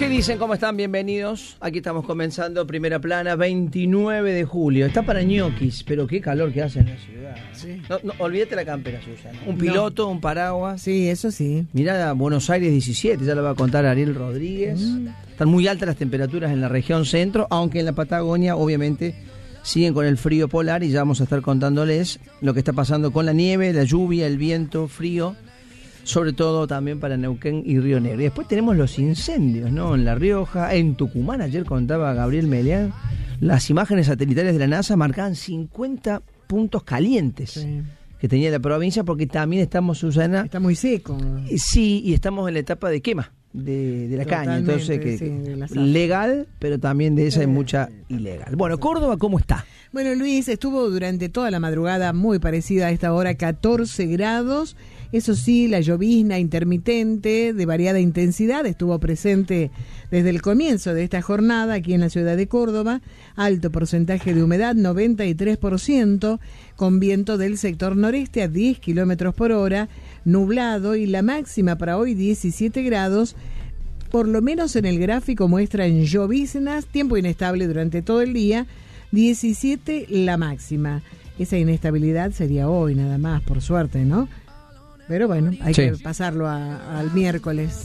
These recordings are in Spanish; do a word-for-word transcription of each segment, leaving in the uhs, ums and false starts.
¿Qué dicen? ¿Cómo están? Bienvenidos. Aquí estamos comenzando Primera Plana, veintinueve de julio. Está para ñoquis, pero qué calor que hace en la ciudad. Sí. No, no, olvídate la campera, Susana. Un piloto, no. Un paraguas. Sí, eso sí. Mirá, Buenos Aires diecisiete, ya lo va a contar Ariel Rodríguez. Mm. Están muy altas las temperaturas en la región centro, aunque en la Patagonia, obviamente, siguen con el frío polar y ya vamos a estar contándoles lo que está pasando con la nieve, la lluvia, el viento, frío. Sobre todo también para Neuquén y Río Negro. Y después tenemos los incendios, ¿no? En La Rioja, en Tucumán, ayer contaba Gabriel Meleán, las imágenes satelitales de la NASA marcaban cincuenta puntos calientes sí. que tenía la provincia, porque también estamos, Susana... Está muy seco. Sí, y estamos en la etapa de quema de, de la Totalmente, caña, entonces que sí, legal, pero también de esa hay mucha ilegal. Bueno, Córdoba, ¿cómo está? Bueno, Luis, estuvo durante toda la madrugada muy parecida a esta hora, catorce grados. Eso sí, la llovizna intermitente de variada intensidad estuvo presente desde el comienzo de esta jornada aquí en la ciudad de Córdoba. Alto porcentaje de humedad, noventa y tres por ciento, con viento del sector noreste a diez kilómetros por hora, nublado, y la máxima para hoy diecisiete grados. Por lo menos en el gráfico muestran lloviznas, tiempo inestable durante todo el día, diecisiete la máxima. Esa inestabilidad sería hoy nada más, por suerte, ¿no? Pero bueno, hay sí. que pasarlo a, al miércoles.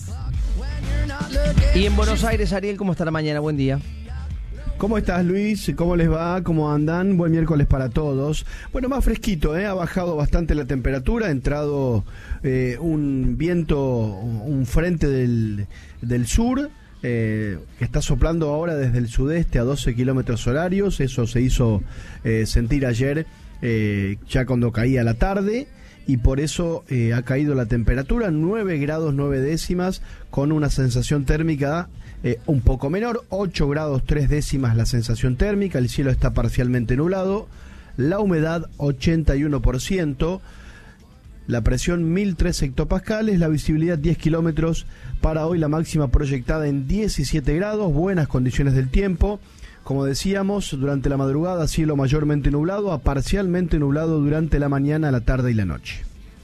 Y en Buenos Aires, Ariel, ¿cómo está la mañana? Buen día. ¿Cómo estás, Luis? ¿Cómo les va? ¿Cómo andan? Buen miércoles para todos. Bueno, más fresquito, ¿eh? Ha bajado bastante la temperatura, ha entrado eh, un viento, un frente del, del sur, eh, que está soplando ahora desde el sudeste a doce kilómetros horarios. Eso se hizo eh, sentir ayer, eh, ya cuando caía la tarde. Y por eso eh, ha caído la temperatura, nueve grados nueve décimas, con una sensación térmica eh, un poco menor, ocho grados tres décimas la sensación térmica, el cielo está parcialmente nublado, la humedad ochenta y uno por ciento, la presión mil tres hectopascales, la visibilidad diez kilómetros, para hoy la máxima proyectada en diecisiete grados, buenas condiciones del tiempo. Como decíamos, durante la madrugada cielo mayormente nublado a parcialmente nublado durante la mañana, la tarde y la noche.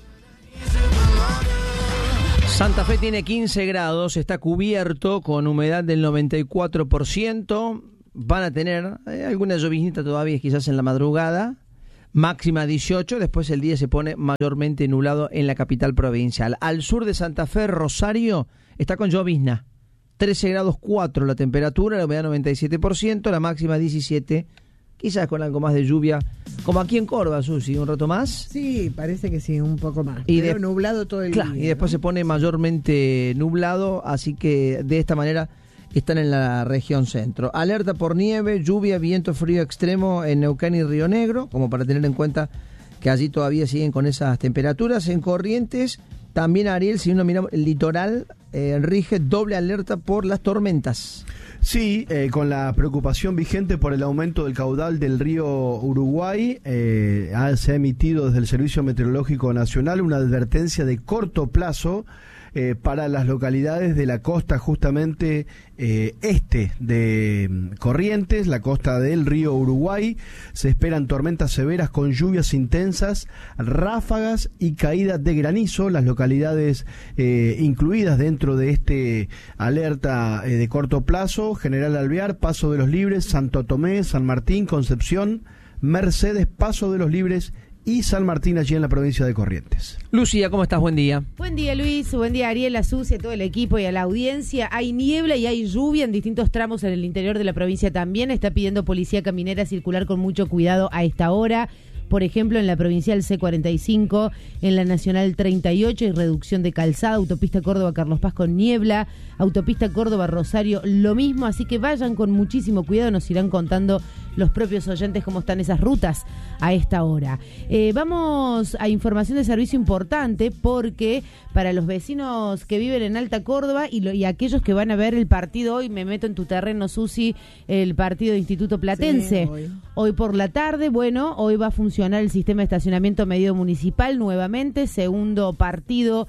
Santa Fe tiene quince grados, está cubierto con humedad del noventa y cuatro por ciento. Van a tener eh, alguna lloviznita todavía quizás en la madrugada. Máxima dieciocho, después el día se pone mayormente nublado en la capital provincial. Al sur de Santa Fe, Rosario, está con llovizna. trece grados cuatro la temperatura, la humedad noventa y siete por ciento, la máxima diecisiete, quizás con algo más de lluvia, como aquí en Córdoba, Susi, un rato más. Sí, parece que sí, un poco más, y pero de, nublado todo el claro, día. Y después ¿no? se pone mayormente nublado, así que de esta manera están en la región centro. Alerta por nieve, lluvia, viento frío extremo en Neuquén y Río Negro, como para tener en cuenta que allí todavía siguen con esas temperaturas. En Corrientes, también, Ariel, si uno mira el litoral, eh, rige doble alerta por las tormentas. Sí, eh, con la preocupación vigente por el aumento del caudal del río Uruguay, eh, ha, se ha emitido desde el Servicio Meteorológico Nacional una advertencia de corto plazo eh, para las localidades de la costa justamente eh, este de Corrientes, la costa del río Uruguay. Se esperan tormentas severas con lluvias intensas, ráfagas y caídas de granizo. Las localidades eh, incluidas dentro de este alerta eh, de corto plazo: General Alvear, Paso de los Libres, Santo Tomé, San Martín, Concepción, Mercedes, Paso de los Libres y San Martín, allí en la provincia de Corrientes. Lucía, ¿cómo estás? Buen día. Buen día, Luis. Buen día, Ariel, a Susi, a todo el equipo y a la audiencia. Hay niebla y hay lluvia en distintos tramos en el interior de la provincia también. Está pidiendo Policía Caminera circular con mucho cuidado a esta hora. Por ejemplo, en la provincial C cuarenta y cinco, en la nacional treinta y ocho hay reducción de calzada, autopista Córdoba-Carlos Paz con niebla, autopista Córdoba-Rosario lo mismo, así que vayan con muchísimo cuidado, nos irán contando los propios oyentes cómo están esas rutas a esta hora. Eh, vamos a información de servicio importante, porque para los vecinos que viven en Alta Córdoba y, lo, y aquellos que van a ver el partido hoy, me meto en tu terreno, Susi, el partido de Instituto Platense, sí, hoy. hoy por la tarde, bueno, hoy va a funcionar el sistema de estacionamiento medido municipal nuevamente, segundo partido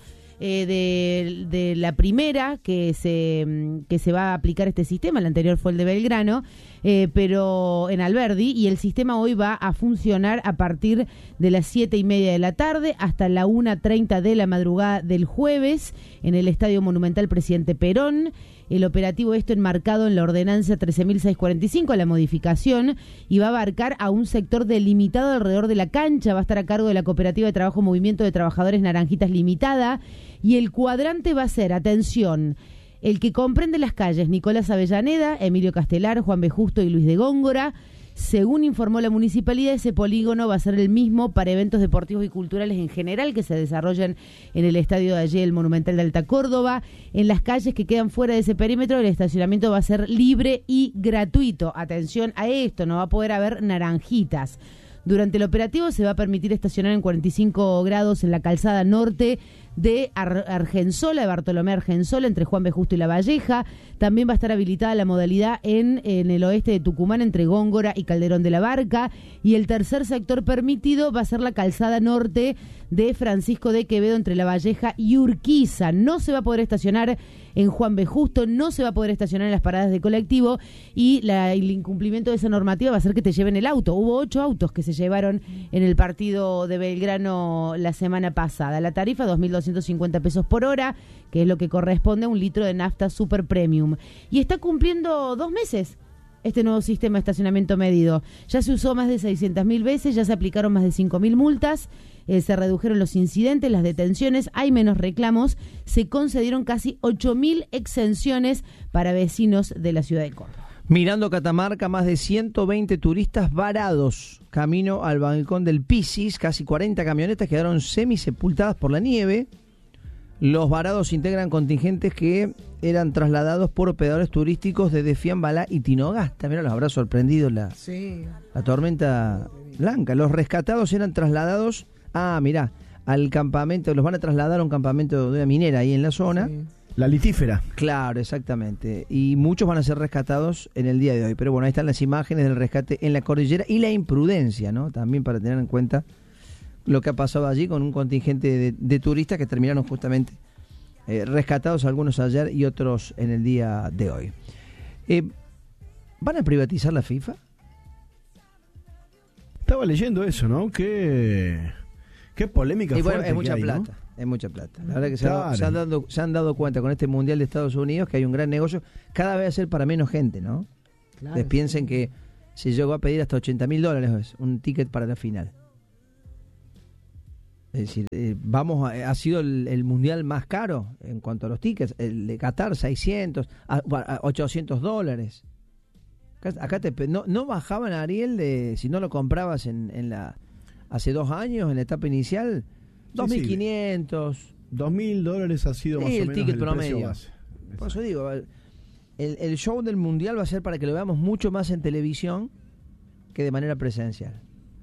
eh, de, de la primera que se, que se va a aplicar este sistema, el anterior fue el de Belgrano, eh, pero en Alberdi, y el sistema hoy va a funcionar a partir de las siete y media de la tarde hasta la una treinta de la madrugada del jueves en el Estadio Monumental Presidente Perón. El operativo esto enmarcado en la ordenanza trece mil seiscientos cuarenta y cinco, la modificación, y va a abarcar a un sector delimitado alrededor de la cancha. Va a estar a cargo de la Cooperativa de Trabajo Movimiento de Trabajadores Naranjitas Limitada, y el cuadrante va a ser, atención, el que comprende las calles Nicolás Avellaneda, Emilio Castelar, Juan B. Justo y Luis de Góngora. Según informó la municipalidad, ese polígono va a ser el mismo para eventos deportivos y culturales en general que se desarrollan en el estadio de allí, el Monumental de Alta Córdoba. En las calles que quedan fuera de ese perímetro, el estacionamiento va a ser libre y gratuito. Atención a esto, no va a poder haber naranjitas. Durante el operativo se va a permitir estacionar en cuarenta y cinco grados en la calzada norte de Ar- Argensola, de Bartolomé Argensola, entre Juan B. Justo y La Valleja. También va a estar habilitada la modalidad en, en el oeste de Tucumán, entre Góngora y Calderón de la Barca. Y el tercer sector permitido va a ser la calzada norte de Francisco de Quevedo, entre La Valleja y Urquiza. No se va a poder estacionar en Juan B. Justo, no se va a poder estacionar en las paradas de colectivo, y la, el incumplimiento de esa normativa va a ser que te lleven el auto. Hubo ocho autos que se llevaron en el partido de Belgrano la semana pasada. La tarifa, dos mil doscientos cincuenta pesos por hora, que es lo que corresponde a un litro de nafta super premium. Y está cumpliendo dos meses este nuevo sistema de estacionamiento medido. Ya se usó más de seiscientas mil veces, ya se aplicaron más de cinco mil multas, eh, se redujeron los incidentes, las detenciones, hay menos reclamos, se concedieron casi ocho mil exenciones para vecinos de la ciudad de Córdoba. Mirando Catamarca, más de ciento veinte turistas varados camino al balcón del Pisis, casi cuarenta camionetas quedaron semisepultadas por la nieve. Los varados integran contingentes que eran trasladados por operadores turísticos desde Fiambalá y Tinogasta. Mira, los habrá sorprendido la, Sí. la tormenta blanca. Los rescatados eran trasladados, ah, mirá, al campamento, los van a trasladar a un campamento de una minera ahí en la zona. Sí. La litífera. Claro, exactamente. Y muchos van a ser rescatados en el día de hoy. Pero bueno, ahí están las imágenes del rescate en la cordillera y la imprudencia, ¿no? También para tener en cuenta lo que ha pasado allí con un contingente de, de turistas que terminaron justamente eh, rescatados, algunos ayer y otros en el día de hoy. Eh, ¿Van a privatizar la FIFA? Estaba leyendo eso, ¿no? Qué, qué polémica Y bueno, fuerte es mucha que hay, plata, ¿no? es mucha plata. La verdad que se, Claro. han, se, han dado, se han dado cuenta con este Mundial de Estados Unidos que hay un gran negocio, cada vez va a ser para menos gente, ¿no? Claro, Ustedes piensen sí. que se llegó a pedir hasta ochenta mil dólares un ticket para la final. Es decir, eh, vamos a, ha sido el, el mundial más caro en cuanto a los tickets. El de Qatar, seiscientos, a, a ochocientos dólares. Acá, acá te, no, no bajaban, Ariel, de si no lo comprabas en, en la hace dos años, en la etapa inicial, dos mil quinientos. Dos mil dólares ha sido Sí, más o el menos ticket el promedio. precio base. Por eso digo, el, el show del mundial va a ser para que lo veamos mucho más en televisión que de manera presencial.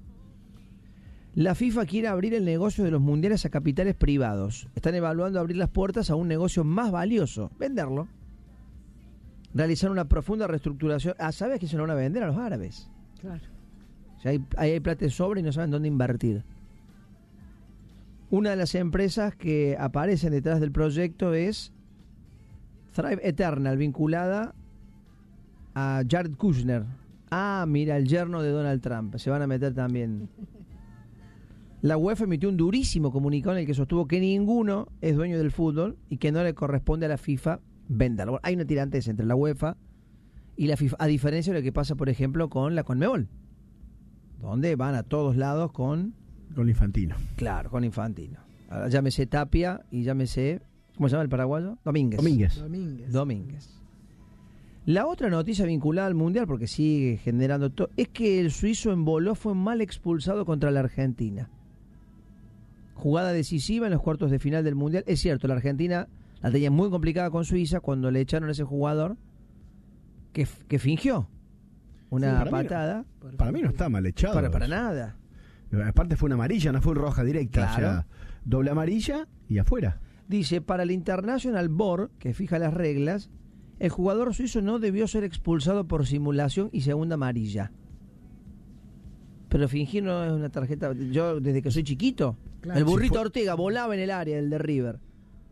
La FIFA quiere abrir el negocio de los mundiales a capitales privados. Están evaluando abrir las puertas a un negocio más valioso, venderlo. Realizar una profunda reestructuración. Ah, ¿sabes que se lo van a vender a los árabes? Claro. O sea, hay, hay plata de sobra y no saben dónde invertir. Una de las empresas que aparecen detrás del proyecto es Thrive Eternal, vinculada a Jared Kushner. Ah, mira, el yerno de Donald Trump. Se van a meter también. La UEFA emitió un durísimo comunicado en el que sostuvo que ninguno es dueño del fútbol y que no le corresponde a la FIFA venderlo. Hay una tirantez entre la UEFA y la FIFA, a diferencia de lo que pasa, por ejemplo, con la Conmebol, donde van a todos lados con... Con Infantino. Claro, con Infantino. Ahora, llámese Tapia y llámese... ¿Cómo se llama el paraguayo? Domínguez. Domínguez. Domínguez. Domínguez. La otra noticia vinculada al Mundial, porque sigue generando todo, es que el suizo Emboló fue mal expulsado contra la Argentina. Jugada decisiva en los cuartos de final del Mundial. Es cierto, la Argentina la tenía muy complicada con Suiza cuando le echaron a ese jugador que, que fingió una Sí, para patada. Mí no, para mí no está mal echado. Para, para nada. Aparte fue una amarilla, no fue roja directa. Claro. O sea, doble amarilla y afuera. Dice, para el International Board, que fija las reglas, el jugador suizo no debió ser expulsado por simulación y segunda amarilla. Pero fingir no es una tarjeta. Yo, desde que soy chiquito, Claro, el burrito si fue... Ortega volaba en el área del de River.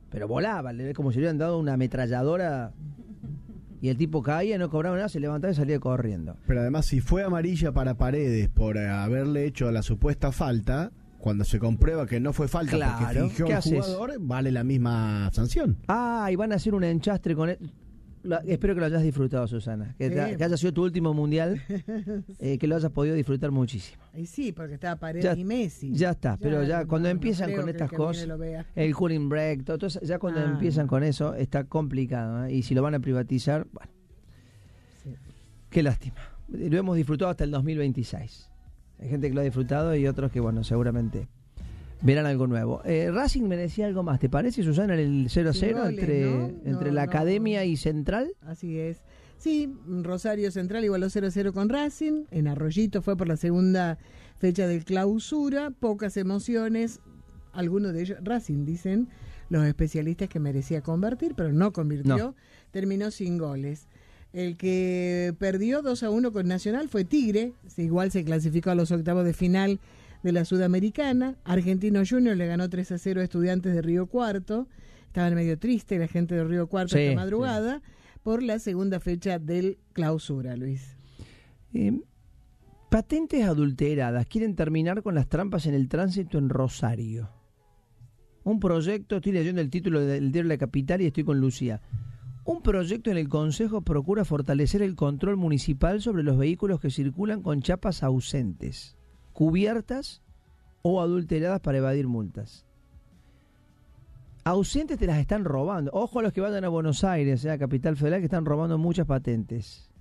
pero volaba, le- como si le hubieran dado una ametralladora y el tipo caía, no cobraba nada, se levantaba y salía corriendo. Pero además, si fue amarilla para Paredes por haberle hecho la supuesta falta, cuando se comprueba que no fue falta Claro, porque fingió ¿qué el haces? jugador, vale la misma sanción. Ah, y van a hacer un enchastre con... el- La- espero que lo hayas disfrutado, Susana. Que, Sí. te- que haya sido tu último mundial, eh, que lo hayas podido disfrutar muchísimo. Y sí, porque estaba Paredes Ya, y Messi. ya está, pero ya no, cuando no empiezan creo con que estas el que viene cosas, lo vea. el cooling break, todo, todo eso, ya cuando Ah, empiezan no. con eso, está complicado. ¿eh? Y si lo van a privatizar, bueno, Sí. qué lástima. Lo hemos disfrutado hasta el dos mil veintiséis. Hay gente que lo ha disfrutado y otros que, bueno, seguramente verán algo nuevo. Eh, Racing me decía algo más, ¿te parece, Susana, el cero a cero Sin goles, entre, ¿no? entre No, la no. Academia y Central? Así es. Sí, Rosario Central igualó cero a cero con Racing. En Arroyito fue por la segunda fecha del clausura. Pocas emociones. Algunos de ellos, Racing, dicen los especialistas que merecía convertir, pero no convirtió. No. Terminó sin goles. El que perdió dos a uno con Nacional fue Tigre. Igual se clasificó a los octavos de final de la Sudamericana. Argentino Junior le ganó tres a cero a Estudiantes de Río Cuarto. Estaban medio triste la gente de Río Cuarto Sí, esta madrugada por la segunda fecha del clausura, Luis. Eh, patentes adulteradas quieren terminar con las trampas en el tránsito en Rosario. Un proyecto, estoy leyendo el título del diario La Capital y estoy con Lucía. Un proyecto en el Consejo procura fortalecer el control municipal sobre los vehículos que circulan con chapas ausentes, cubiertas o adulteradas para evadir multas. Ausentes te las están robando. Ojo a los que vayan a Buenos Aires, a Capital Federal, que están robando muchas patentes.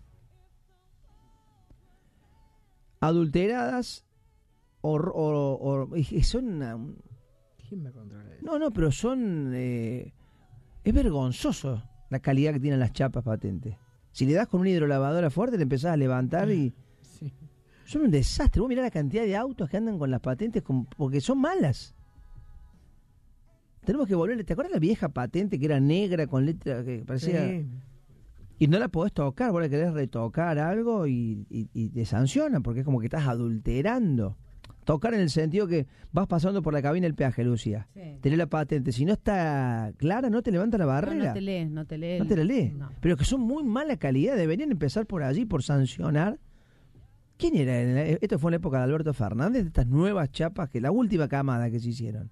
Adulteradas o, o, o- y son una- ¿Quién me controla eso? no, no, pero son eh, es vergonzoso la calidad que tienen las chapas patentes. Si le das con una hidrolavadora fuerte le empezás a levantar y Sí. son un desastre. Vos mirá la cantidad de autos que andan con las patentes con- porque son malas. Tenemos que volver. ¿Te acuerdas la vieja patente que era negra con letra que parecía? Sí. Y no la podés tocar, vos le querés retocar algo y, y, y te sancionan porque es como que estás adulterando. Tocar en el sentido que vas pasando por la cabina del peaje, Lucía. Sí. Tenés la patente. Si no está clara, no te levanta la No, barrera. no te lees, no te lees. No te la lee. No. Pero que son muy mala calidad. Deberían empezar por allí, por sancionar. ¿Quién era? Esto fue en la época de Alberto Fernández, de estas nuevas chapas, que la última camada que se hicieron.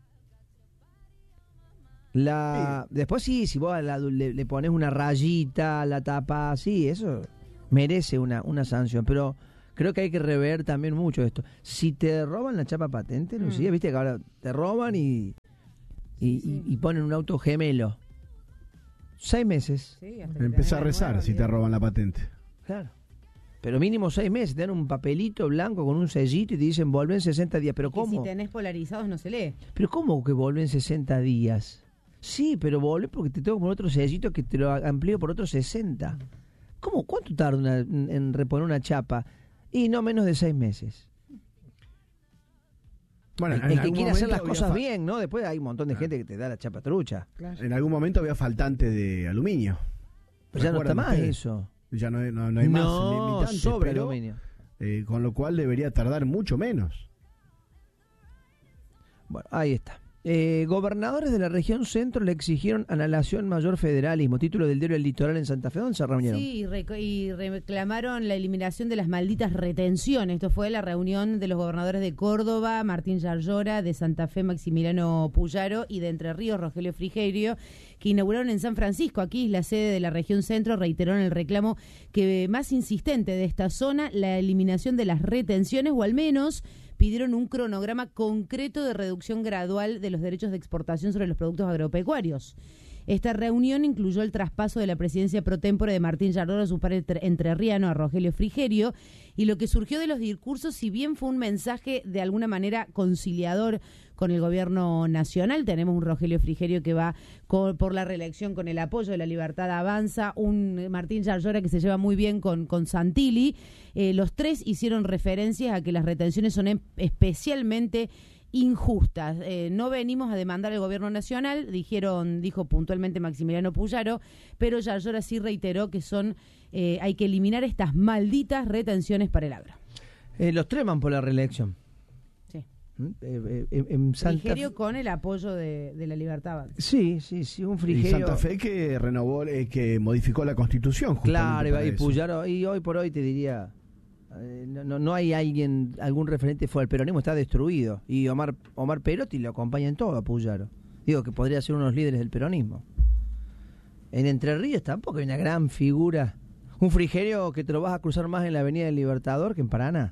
La, Después sí, si vos a la- le, le pones una rayita, la tapa, sí, eso merece una, una sanción, pero creo que hay que rever también mucho esto. Si te roban la chapa patente, Lucía, Mm. viste que ahora te roban y, y, Sí. y- y ponen un auto gemelo. Seis meses, Sí, hasta que Empezá te a den la rezar nueva, si te olvidate. roban la patente. claro. Pero mínimo seis meses, te dan un papelito blanco con un sellito y te dicen volver en sesenta días. ¿Pero Que cómo? si tenés polarizados no se lee. ¿Pero cómo que volver en sesenta días? Sí, pero volver porque te tengo que poner otro sellito que te lo amplío por otros sesenta. ¿Cómo? ¿Cuánto tarda una- en reponer una chapa? Y no menos de seis meses. Bueno, el en el que algún quiere hacer momento las había cosas fa- bien, ¿no? Después hay un montón de gente que te da la chapa trucha. Claro. En algún momento había faltante de aluminio. Pero ya no está ¿Recuerdan más ustedes? eso. Ya no, hay- no, no hay más No, limitantes, sobre pero, aluminio. eh, con lo cual debería tardar mucho menos. Bueno, ahí está. Eh, gobernadores de la región centro le exigieron a la Nación Mayor Federalismo, título del diario El Litoral en Santa Fe. ¿Dónde se reunieron? Sí, y, reco- y reclamaron la eliminación de las malditas retenciones. Esto fue la reunión de los gobernadores de Córdoba, Martín Yarlora, de Santa Fe, Maximiliano Puyaro, y de Entre Ríos, Rogelio Frigerio, que inauguraron en San Francisco. Aquí es la sede de la región centro. Reiteraron el reclamo que más insistente de esta zona, la eliminación de las retenciones, o al menos pidieron un cronograma concreto de reducción gradual de los derechos de exportación sobre los productos agropecuarios. Esta reunión incluyó el traspaso de la presidencia pro tempore de Martín Yarlora a su par entrerriano, a Rogelio Frigerio, y lo que surgió de los discursos, si bien fue un mensaje de alguna manera conciliador con el gobierno nacional, tenemos un Rogelio Frigerio que va con, por la reelección con el apoyo de La Libertad Avanza, un Martín Yarlora que se lleva muy bien con, con Santilli, eh, los tres hicieron referencias a que las retenciones son em- especialmente injustas. Eh, no venimos a demandar al gobierno nacional, dijeron, dijo puntualmente Maximiliano Puyaro, pero Yarlora sí reiteró que son, eh, hay que eliminar estas malditas retenciones para el agro. Eh, los tres van por la reelección. Sí. Eh, eh, en Santa Frigerio Fe. con el apoyo de, de la Libertad. Sí, sí, sí, un Y frigerio. Santa Fe que renovó, eh, que modificó la Constitución. justamente Claro, para y, eso. Puyaro, y hoy por hoy te diría, eh, no, no, no hay alguien, algún referente fue el peronismo, está destruido. Y Omar Omar Perotti lo acompaña en todo a Puyaro. Digo que podría ser uno de los líderes del peronismo. En Entre Ríos tampoco hay una gran figura. Un frigerio que te lo vas a cruzar más en la Avenida del Libertador que en Paraná.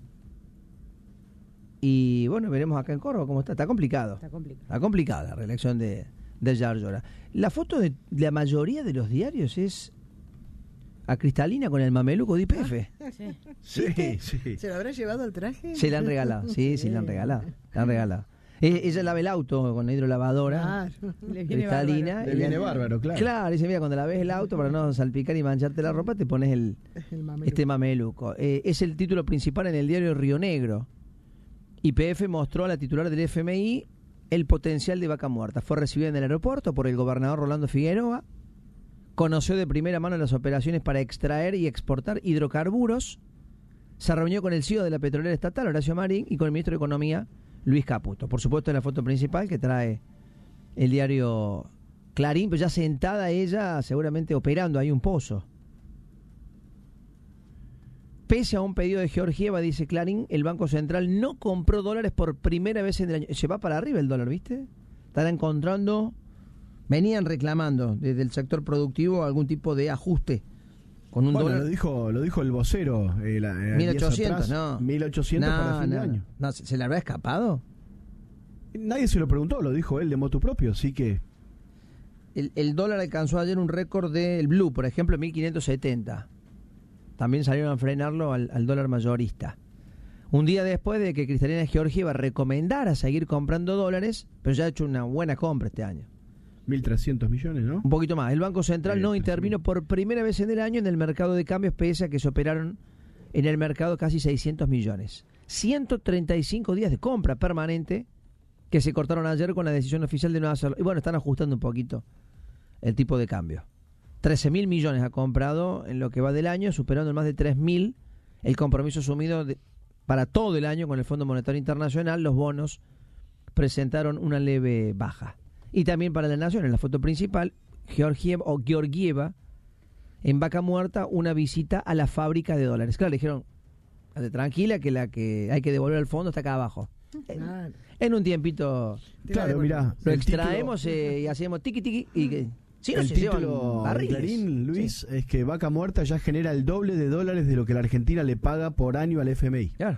Y bueno, veremos acá en Córdoba cómo está. Está complicado. Está complicado. Está complicada la reelección de, de Yarlora. La foto de la mayoría de los diarios es a Cristalina con el mameluco de I P F. Sí. Sí, sí. ¿Se lo habrá llevado al traje? Se la han regalado, sí, sí, la han regalado. La han regalado. Eh, ella lava el auto con la hidrolavadora. Claro. Le viene Cristalina. bárbaro. Le viene bárbaro, claro. Claro, dice, mira, cuando la ves el auto, para no salpicar y mancharte la ropa, te pones el, El mameluco. este mameluco. Eh, es el título principal en el diario Río Negro. Y P F mostró a la titular del F M I el potencial de Vaca Muerta. Fue recibida en el aeropuerto por el gobernador Rolando Figueroa. Conoció de primera mano las operaciones para extraer y exportar hidrocarburos. Se reunió con el C E O de la petrolera estatal, Horacio Marín, y con el ministro de Economía, Luis Caputo. Por supuesto, en la foto principal que trae el diario Clarín, pero ya sentada ella, seguramente operando ahí un pozo. Pese a un pedido de Georgieva, dice Clarín, el Banco Central no compró dólares por primera vez en el año. Se va para arriba el dólar, ¿viste? Están encontrando, venían reclamando desde el sector productivo algún tipo de ajuste con un Bueno, dólar. lo dijo, lo dijo el vocero. Eh, la, eh, mil días ochocientos, atrás, no. mil ochocientos No, para fin no, de año. no, ¿se, se le habrá escapado? Nadie se lo preguntó, lo dijo él de motu propio, así que... El, el dólar alcanzó ayer un récord del Blue, por ejemplo, mil quinientos setenta. También salieron a frenarlo al, al dólar mayorista. Un día después de que Cristalina Georgieva recomendara seguir comprando dólares, pero ya ha hecho una buena compra este año. mil trescientos millones, ¿no? Un poquito más. El Banco Central Eh, no pues, intervino sí. por primera vez en el año en el mercado de cambios, pese a que se operaron en el mercado casi seiscientos millones. ciento treinta y cinco días de compra permanente que se cortaron ayer con la decisión oficial de no hacerlo. Y bueno, están ajustando un poquito el tipo de cambio. trece mil millones ha comprado en lo que va del año, superando en más de tres mil el compromiso asumido de, para todo el año con el Fondo Monetario Internacional. Los bonos presentaron una leve baja. Y también para la Nación, en la foto principal, Georgieva, o Georgieva, en Vaca Muerta, una visita a la fábrica de dólares. Claro, le dijeron, "Quédate tranquila que la que hay que devolver al fondo está acá abajo". Claro. En un tiempito Claro, mirá. lo el extraemos título- eh, y hacemos tiqui tiqui y que si no el se llevan título de barriles. Clarín, Luis, Sí, es que Vaca Muerta ya genera el doble de dólares de lo que la Argentina le paga por año al F M I. claro.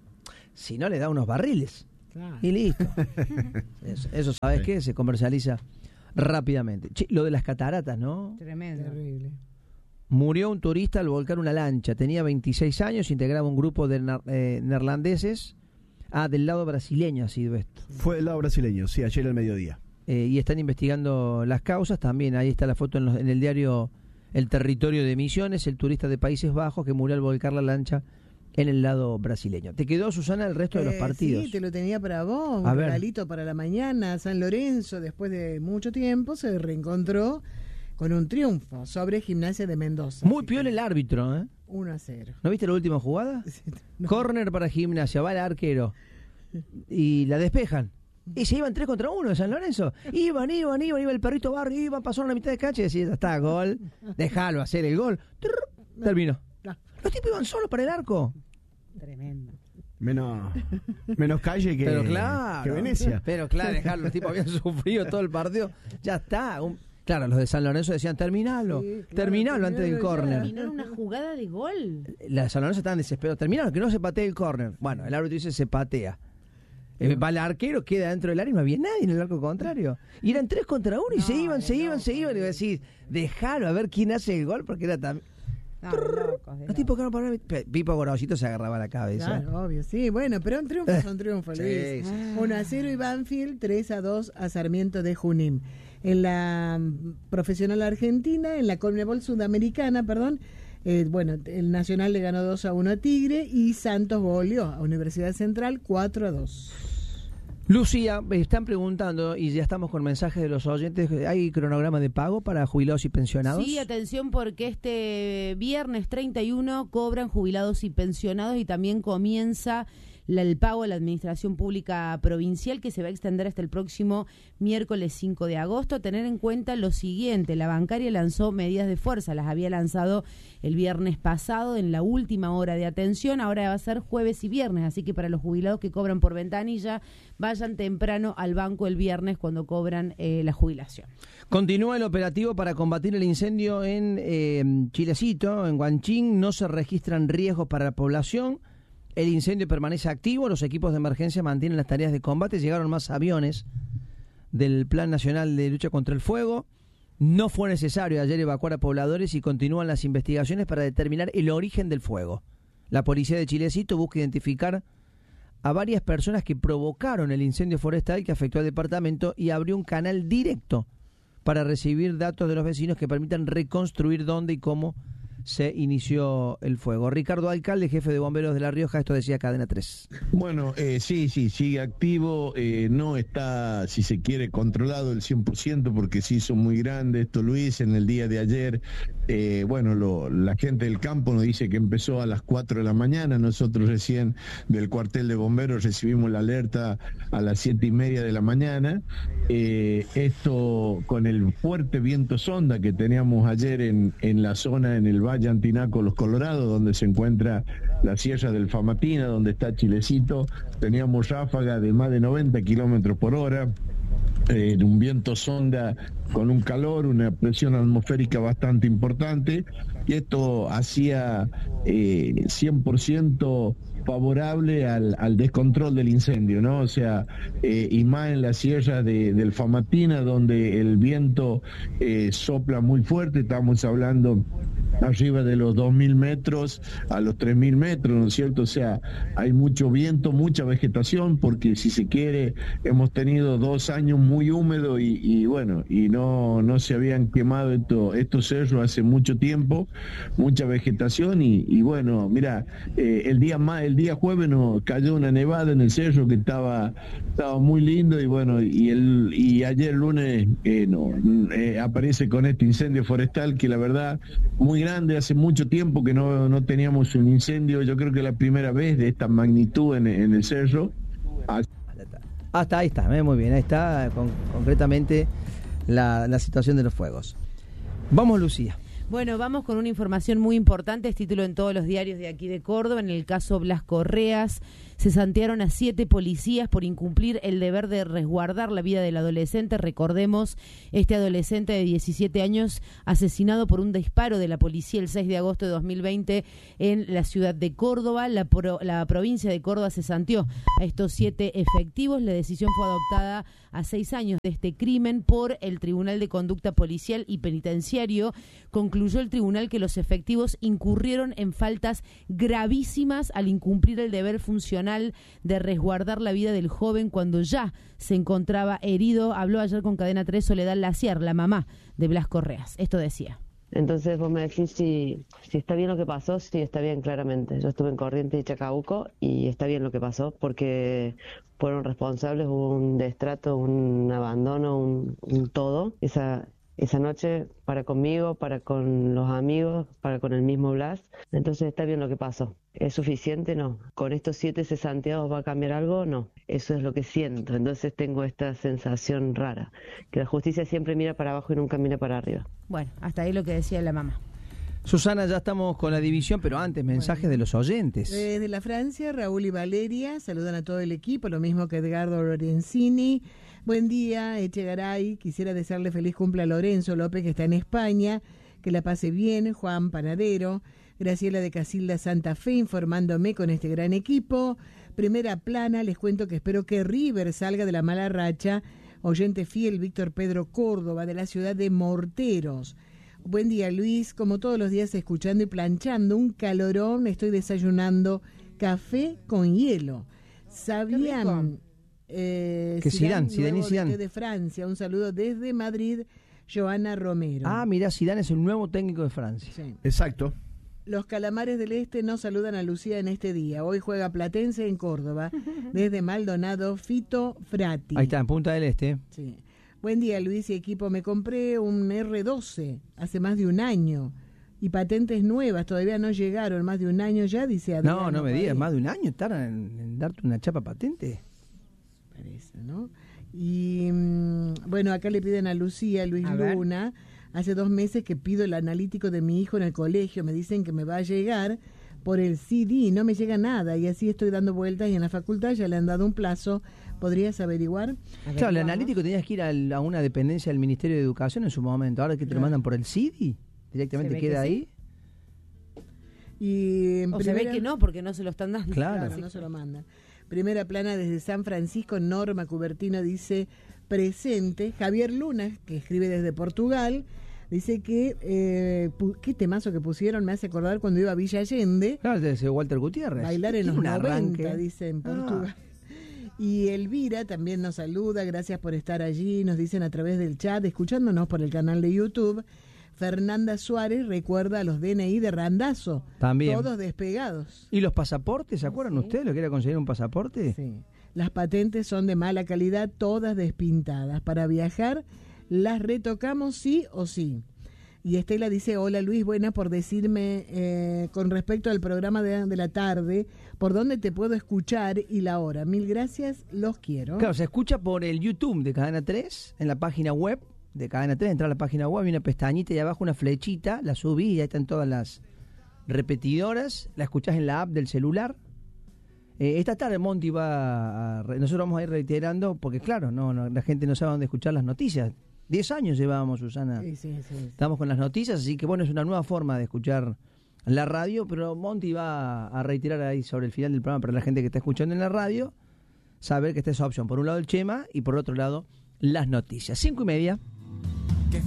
Si no le da unos barriles Claro. y listo. Eso, eso ¿sabes Sí. qué? Se comercializa rápidamente. Che, lo de las cataratas, ¿no? Tremendo. Terrible. Murió un turista al volcar una lancha. Tenía veintiséis años, integraba un grupo de ner- eh, neerlandeses. Ah, del lado brasileño ha sido esto. Fue del lado brasileño, sí, ayer al mediodía. Eh, y están investigando las causas. También ahí está la foto en, los- en el diario El Territorio de Misiones, el turista de Países Bajos que murió al volcar la lancha en el lado brasileño. ¿Te quedó, Susana, el resto de los Eh, partidos? Sí, te lo tenía para vos, un A ver. regalito para la mañana. San Lorenzo, después de mucho tiempo, se reencontró con un triunfo sobre Gimnasia de Mendoza. Muy piola el árbitro, ¿eh? uno a cero. ¿No viste la última jugada? No. Corner para Gimnasia, va el arquero y la despejan. Y se iban tres contra uno de San Lorenzo. Iban, iban, iban, iba el perrito Barrio, iban, pasaron la mitad de cancha y decían, ya está, gol, déjalo hacer el gol. Trrr, terminó. No. Los tipos iban solos para el arco. Tremendo. Menos, menos calle que, Pero claro, que Venecia. Pero claro, dejarlo, los tipos habían sufrido todo el partido. Ya está. Un- claro, los de San Lorenzo decían, terminalo, Sí, claro, terminalo antes del terminalo ya. córner. Terminó en una jugada de gol. Los de San Lorenzo estaban desesperados, terminalo, que no se patee el córner. Bueno, el árbitro dice, se patea. Eh, va el arquero, queda dentro del área y no había nadie en el arco contrario. Y eran tres contra uno y No, se iban, se de iban, se loco, iban. Y Luis. decís, dejalo a ver quién hace el gol, porque era tan... No, de locos, de Los tipos locos. que no paraban. Pe- Pipo Gorosito se agarraba la cabeza. Claro, obvio, sí. Bueno, pero un triunfo es un triunfo, Sí, Luis. sí. uno a cero y Banfield, tres a dos a Sarmiento de Junín. En la mm, profesional argentina, en la Conmebol sudamericana, perdón, eh, bueno, el Nacional le ganó dos a uno a Tigre y Santos goleó a Universidad Central cuatro a dos. Lucía, me están preguntando, y ya estamos con mensajes de los oyentes, ¿hay cronograma de pago para jubilados y pensionados? Sí, atención porque este viernes treinta y uno cobran jubilados y pensionados y también comienza la, el pago a la Administración Pública Provincial, que se va a extender hasta el próximo miércoles cinco de agosto. Tener en cuenta lo siguiente: la bancaria lanzó medidas de fuerza, las había lanzado el viernes pasado en la última hora de atención, ahora va a ser jueves y viernes, así que para los jubilados que cobran por ventanilla, vayan temprano al banco el viernes cuando cobran eh, la jubilación. Continúa el operativo para combatir el incendio en eh, Chilecito, en Huanchín. No se registran riesgos para la población. El incendio permanece activo. Los equipos de emergencia mantienen las tareas de combate. Llegaron más aviones del Plan Nacional de Lucha contra el Fuego. No fue necesario ayer evacuar a pobladores y continúan las investigaciones para determinar el origen del fuego. La policía de Chilecito busca identificar a varias personas que provocaron el incendio forestal que afectó al departamento y abrió un canal directo para recibir datos de los vecinos que permitan reconstruir dónde y cómo se inició el fuego. Ricardo Alcalde, jefe de bomberos de La Rioja, esto decía Cadena tres. Bueno, eh, sí, sí, sigue activo, eh, no está, si se quiere, controlado el cien por ciento porque se hizo muy grande esto, Luis, en el día de ayer. Eh, bueno, lo, la gente del campo nos dice que empezó a las cuatro de la mañana, nosotros recién del cuartel de bomberos recibimos la alerta a las siete y media de la mañana. Eh, esto con el fuerte viento sonda que teníamos ayer en, en la zona, en el Valle Antinaco, Los Colorados, donde se encuentra la Sierra del Famatina, donde está Chilecito, teníamos ráfaga de más de noventa kilómetros por hora, eh, un viento sonda con un calor, una presión atmosférica bastante importante, y esto hacía eh, cien por ciento favorable al, al descontrol del incendio, ¿no? O sea, eh, y más en la sierra de, del Famatina, donde el viento eh, sopla muy fuerte, estamos hablando arriba de los dos mil metros a los tres mil metros, ¿no es cierto? O sea, hay mucho viento, mucha vegetación, porque si se quiere, hemos tenido dos años muy húmedos y, y bueno, y no, no se habían quemado esto, estos cerros hace mucho tiempo, mucha vegetación y, y bueno, mira, eh, el día más, el día jueves nos cayó una nevada en el cerro que estaba, estaba muy lindo y bueno, y el y ayer lunes eh, no, eh, aparece con este incendio forestal que la verdad muy grande, hace mucho tiempo que no, no teníamos un incendio, yo creo que la primera vez de esta magnitud en, en el cerro. Hasta ahí está, ¿eh? Muy bien, ahí está con, concretamente la, la situación de los fuegos. Vamos, Lucía. Bueno, vamos con una información muy importante, es título en todos los diarios de aquí de Córdoba. En el caso Blas Correas, se santearon a siete policías por incumplir el deber de resguardar la vida del adolescente. Recordemos, este adolescente de diecisiete años asesinado por un disparo de la policía el seis de agosto de dos mil veinte en la ciudad de Córdoba. La, pro, la provincia de Córdoba se santeó a estos siete efectivos. La decisión fue adoptada a seis años de este crimen por el Tribunal de Conducta Policial y Penitenciario. Concluyó el tribunal que los efectivos incurrieron en faltas gravísimas al incumplir el deber funcional de resguardar la vida del joven cuando ya se encontraba herido. Habló ayer con Cadena tres Soledad Laciar, la mamá de Blas Correas. Esto decía. Entonces vos me decís si, si está bien lo que pasó. Sí, está bien, claramente. Yo estuve en Corrientes y Chacabuco y está bien lo que pasó porque fueron responsables, hubo un destrato, un abandono, un, un todo. Esa esa noche para conmigo, para con los amigos, para con el mismo Blas. Entonces está bien lo que pasó. ¿Es suficiente? No. ¿Con estos siete cesanteados va a cambiar algo? No. Eso es lo que siento. Entonces tengo esta sensación rara, que la justicia siempre mira para abajo y nunca mira para arriba. Bueno, hasta ahí lo que decía la mamá. Susana, ya estamos con la división, pero antes mensajes bueno, de los oyentes. Desde la Francia, Raúl y Valeria saludan a todo el equipo, lo mismo que Edgardo Lorenzini. Buen día, Echegaray. Quisiera desearle feliz cumple a Lorenzo López, que está en España, que la pase bien. Juan Panadero, Graciela de Casilda Santa Fe, informándome con este gran equipo. Primera plana, les cuento que espero que River salga de la mala racha. Oyente fiel, Víctor Pedro Córdoba, de la ciudad de Morteros. Buen día, Luis. Como todos los días, escuchando y planchando, un calorón. Estoy desayunando café con hielo. ¿Sabían? Eh, que Zidane, Zidane y Zidane. De Francia. Un saludo desde Madrid, Joana Romero. Ah, mira, Zidane es el nuevo técnico de Francia. Sí. Exacto. Los Calamares del Este nos saludan a Lucía en este día. Hoy juega Platense en Córdoba. Desde Maldonado, Fito Frati. Ahí está, en Punta del Este. Sí. Buen día, Luis y equipo. Me compré un erre doce hace más de un año. y patentes nuevas todavía no llegaron, más de un año ya, dice Adriano. No, no me por digas, ahí. más de un año tardan en, en darte una chapa patente. Parece, ¿no? Y mm, bueno, acá le piden a Lucía, Luis A ver. Luna, hace dos meses que pido el analítico de mi hijo en el colegio, me dicen que me va a llegar por el C D, no me llega nada, y así estoy dando vueltas y en la facultad ya le han dado un plazo, ¿podrías averiguar? A ver, Claro, el vamos. analítico tenías que ir al- a una dependencia del Ministerio de Educación en su momento. Ahora que te lo Claro. mandan por el C D, Se directamente ve queda que sí. ahí. Y en O se ve primera- que no, porque no se lo están dando. Claro. Claro, no se lo mandan. Primera plana desde San Francisco, Norma Cubertino dice presente. Javier Luna, que escribe desde Portugal, dice que eh, pu- qué temazo que pusieron, me hace acordar cuando iba a Villa Allende, Claro, de ese Walter Gutiérrez. bailar en Tiene los un noventa, arranque. dice en Ah. Portugal. Y Elvira también nos saluda, gracias por estar allí, nos dicen a través del chat, escuchándonos por el canal de YouTube. Fernanda Suárez recuerda los D N I de Randazzo, También. todos despegados. ¿Y los pasaportes? ¿Se acuerdan ustedes lo que era conseguir un pasaporte? Sí. Las patentes son de mala calidad, todas despintadas. Para viajar las retocamos sí o sí. Y Estela dice, hola Luis, buena por decirme eh, con respecto al programa de, de la tarde, por dónde te puedo escuchar y la hora. Mil gracias, los quiero. Claro, se escucha por el YouTube de Cadena tres, en la página web de Cadena tres, entra a la página web, hay una pestañita y abajo una flechita, la subí y ahí están todas las repetidoras, la escuchás en la app del celular. Eh, esta tarde Monty va a, re- nosotros vamos a ir reiterando, porque claro, no, no, la gente no sabe dónde escuchar las noticias. Diez años llevábamos, Susana. Sí, sí, sí. Estamos con las noticias, así que bueno, es una nueva forma de escuchar la radio, pero Monty va a reiterar ahí sobre el final del programa para la gente que está escuchando en la radio, saber que está esa opción. Por un lado el Chema y por otro lado las noticias. Cinco y media.